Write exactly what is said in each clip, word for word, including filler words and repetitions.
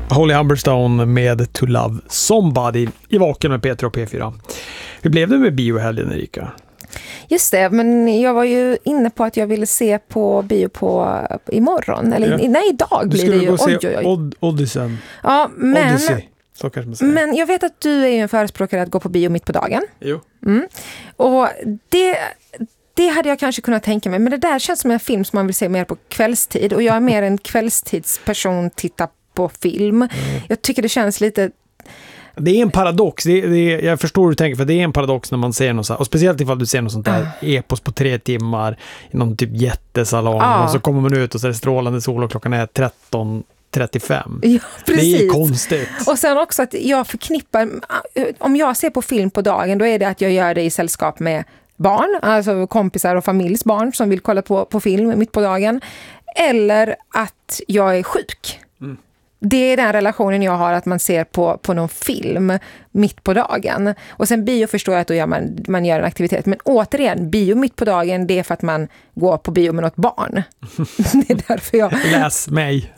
Holly Humberstone med To Love Somebody i Vaken med Peter och P fyra. Hur blev det med biohelgen, Erika? Just det, men jag var ju inne på att jag ville se på bio på imorgon. Eller ja. nej, idag blir det ju. Du skulle gå och oj, oj, oj. se Od- Odyssey. Ja, men, Odyssey. Så kanske man säger. men jag vet att du är ju en förespråkare att gå på bio mitt på dagen. Jo. Mm. Och det... Det hade jag kanske kunnat tänka mig. Men det där känns som en film som man vill se mer på kvällstid. Och jag är mer en kvällstidsperson, titta på film. Mm. Jag tycker det känns lite... Det är en paradox. Det är, det är, jag förstår hur du tänker, för det är en paradox när man ser något så här, och speciellt ifall du ser något sånt där uh. epos på tre timmar i någon typ jättesalong uh. och så kommer man ut och så är det strålande sol och klockan är tretton trettiofem. Ja, precis. Det är konstigt. Och sen också att jag förknippar, om jag ser på film på dagen, då är det att jag gör det i sällskap med barn, alltså kompisar och familjsbarn som vill kolla på, på film mitt på dagen. Eller att jag är sjuk. Mm. Det är den relationen jag har, att man ser på, på någon film mitt på dagen. Och sen bio förstår jag att då gör man, man gör en aktivitet. Men återigen, bio mitt på dagen, det är för att man går på bio med något barn. Det är därför jag... Läs mig.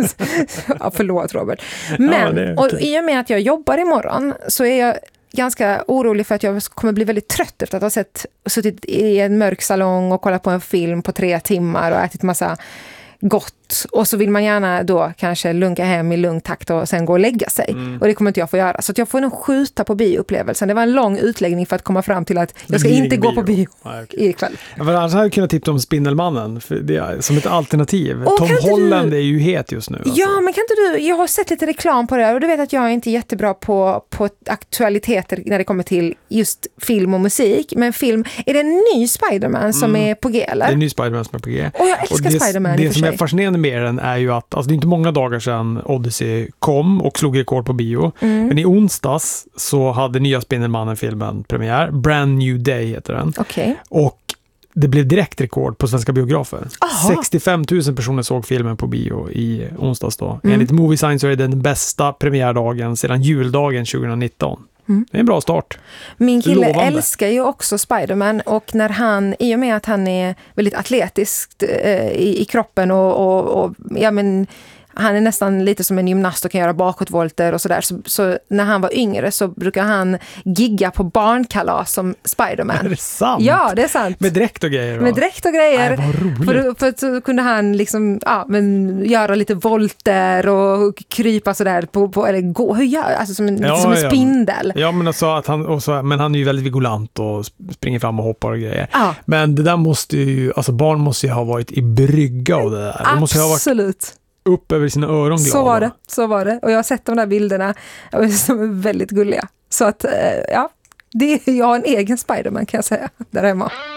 Ja, förlåt Robert. Men, ja, och i och med att jag jobbar imorgon så är jag ganska orolig för att jag kommer bli väldigt trött efter att ha sett, suttit i en mörk salong och kollat på en film på tre timmar och ätit massa gott. Och så vill man gärna då kanske lunka hem i lugn takt och sen gå och lägga sig. Mm. Och det kommer inte jag få göra. Så att jag får nog skjuta på bioupplevelsen. Det var en lång utläggning för att komma fram till att jag ska inte gå bio. på bio ah, okay. ikväll. Ja, för annars hade jag kunnat tipsa om Spindelmannen för det är, som ett alternativ. Och Tom Holland du... är ju het just nu. Alltså. Ja, men kan inte du... Jag har sett lite reklam på det och du vet att jag är inte jättebra på, på aktualiteter när det kommer till just film och musik. Men film... Är det en ny Spider-Man som mm. är på G, eller? Det är en ny Spider-Man som är på G. Och jag älskar och det, Spider-Man Det i som för är sig. fascinerande med den är ju att alltså det är inte många dagar sedan Odyssey kom och slog rekord på bio. Mm. Men i onsdags så hade nya Spindelmannen-filmen premiär. Brand New Day heter den. Okay. Och det blev direkt rekord på svenska biografer. Aha. sextiofem tusen personer såg filmen på bio i onsdags då. Mm. Enligt Movie Sign så är det den bästa premiärdagen sedan juldagen tjugonitton. Mm. Det är en bra start. Min kille Lovande. älskar ju också Spider-Man och när han, i och med att han är väldigt atletisk eh, i, i kroppen och, och, och ja men han är nästan lite som en gymnast och kan göra bakåtvolter och sådär. Så, så när han var yngre så brukar han gigga på barnkalas som Spider-Man. Är det sant? Ja, det är sant. Med dräkt och grejer? Va? Med dräkt och grejer. Nej, vad roligt. För, för så kunde han liksom, ja, men göra lite volter och krypa sådär på, på eller gå, hur gör, alltså som en, ja, som en ja. spindel. Ja, men alltså att han, och så, men han är ju väldigt vigilant och springer fram och hoppar och grejer. Ja. Men det där måste ju, alltså barn måste ju ha varit i brygga och det där. Absolut. De måste ju ha varit upp över sina öron glada. Så var det, så var det. Och jag har sett de där bilderna som är väldigt gulliga. Så att, ja, det, jag har en egen Spider-Man kan jag säga, där hemma.